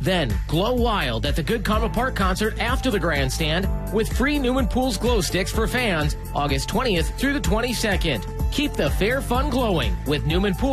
Then, glow wild at the Good Karma Park concert after the grandstand with free Newman Pools glow sticks for fans August 20th through the 22nd. Keep the fair fun glowing with Newman Pools.